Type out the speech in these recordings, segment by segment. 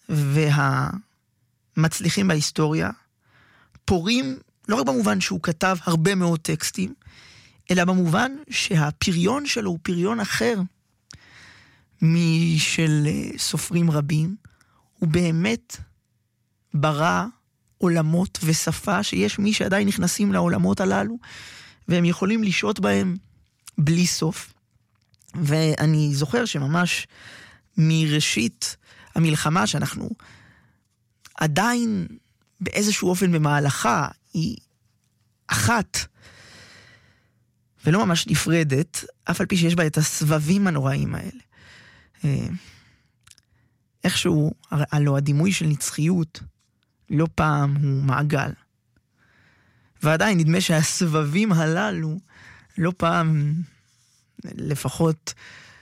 והמצליחים בהיסטוריה פורים לא רק במובן שהוא כתב הרבה מאוד טקסטים, אלא במובן שהפריון שלו הוא פריון אחר משל סופרים רבים. הוא באמת ברא עולמות ושפה שיש מי שעדיין נכנסים לעולמות הללו, והם יכולים לשהות בהם בלי סוף. ואני זוכר שממש מראשית המלחמה, שאנחנו עדיין באיזשהו אופן במהלכה, היא אחת, ולא ממש נפרדת, אף על פי שיש בה את הסבבים הנוראים האלה. איכשהו, הלא הדימוי של נצחיות, לא פעם הוא מעגל. ועדיין נדמה שהסבבים הללו, לא פעם, לפחות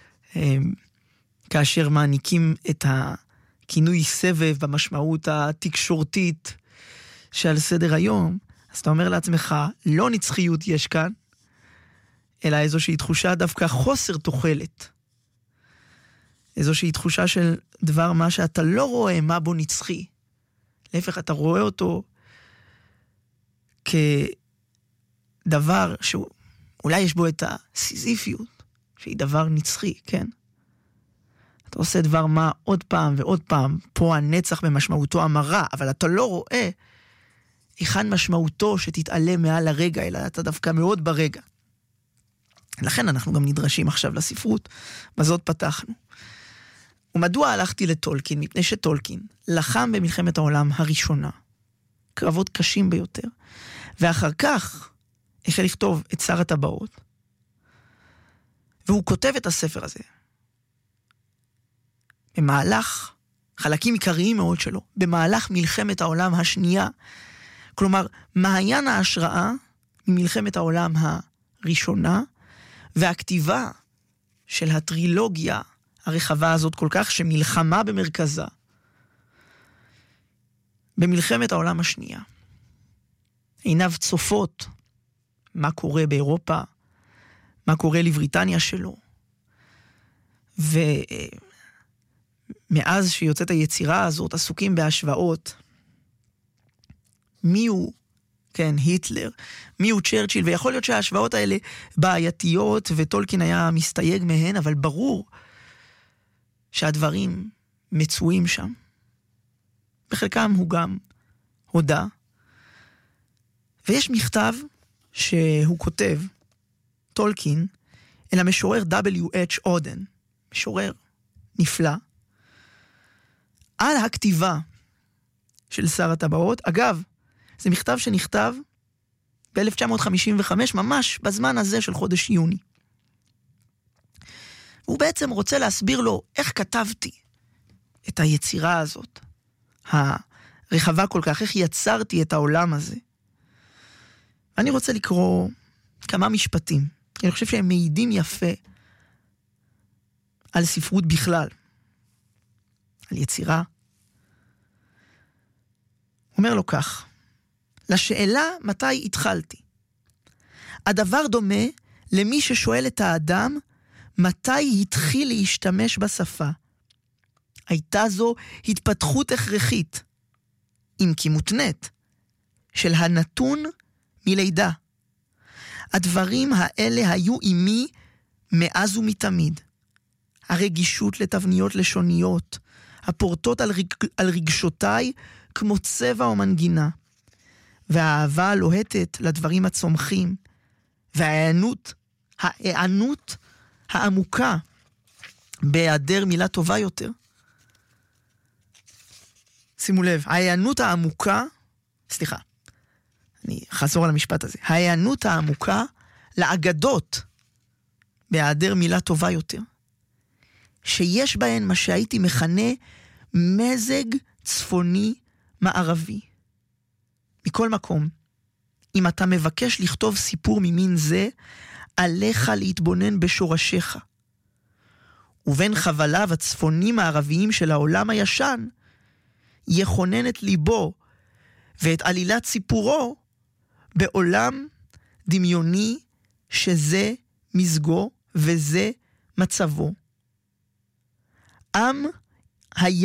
כאשר מעניקים את הכינוי סבב במשמעות התקשורתית שעל סדר היום, אז אתה אומר לעצמך, לא נצחיות יש כאן, אלא איזושהי תחושה דווקא חוסר תוחלת. איזושהי תחושה של דבר מה שאתה לא רואה מה בו נצחי. להפך, אתה רואה אותו כדבר שאולי יש בו את הסיזיפיות, שהיא דבר נצחי, כן? אתה עושה דבר מה עוד פעם ועוד פעם, פה הנצח במשמעותו המרה, אבל אתה לא רואה היכן משמעותו שתתעלה מעל הרגע, אלא אתה דווקא מאוד ברגע. לכן אנחנו גם נדרשים עכשיו לספרות, בזאת פתחנו. ומדוע הלכתי לטולקין? מפני שטולקין לחם במלחמת העולם הראשונה, קרבות קשים ביותר, ואחר כך החל לכתוב את שר הטבעות, והוא כותב את הספר הזה, במהלך, חלקים עיקריים מאוד שלו, במהלך מלחמת העולם השנייה, כלומר, מעיין ההשראה ממלחמת העולם הראשונה, והכתיבה של הטרילוגיה הרחבה הזאת כל כך, שמלחמה במרכזה, במלחמת העולם השנייה. עיניו צופות מה קורה באירופה, מה קורה לבריטניה שלו, ומאז שיוצאת היצירה הזאת, עסוקים בהשוואות, מי הוא, כן, היטלר, מי הוא צ'רצ'יל, ויכול להיות שההשוואות האלה בעייתיות, וטולקין היה מסתייג מהן, אבל ברור שהדברים מצויים שם. בחלקם הוא גם הודע, ויש מכתב שהוא כותב, טולקין, אל המשורר W.H. אודן, משורר נפלא, על הכתיבה של שר הטבעות. אגב, זה מכתב שנכתב ב-1955, ממש בזמן הזה של חודש יוני. הוא בעצם רוצה להסביר לו איך כתבתי את היצירה הזאת, הרחבה כל כך, איך יצרתי את העולם הזה. אני רוצה לקרוא כמה משפטים, אני חושב שהם מעידים יפה על ספרות בכלל, על יצירה. הוא אומר לו כך, לשאלה מתי התחלתי. הדבר דומה למי ששואל את האדם מתי התחיל להשתמש בשפה. הייתה זו התפתחות הכרחית, אם כי מותנית, של הנתון מלידה. הדברים האלה היו עימי מאז ומתמיד. הרגישות לתבניות לשוניות, הפורטות על רגשותיי כמו צבע או מנגינה, והאהבה הלוהטת לדברים הצומחים, וההיענות העמוקה בהיעדר מילה טובה יותר. שימו לב, ההיענות העמוקה, סליחה, אני חזור על המשפט הזה, ההיענות העמוקה לאגדות בהיעדר מילה טובה יותר, שיש בהן מה שהייתי מכנה מזג צפוני מערבי. מכל מקום, אם אתה מבקש לכתוב סיפור ממין זה, עליך להתבונן בשורשיך. ובין חבליו הצפונים הערביים של העולם הישן, יכונן את ליבו ואת עלילת סיפורו בעולם דמיוני שזה מזגו וזה מצבו. עם היה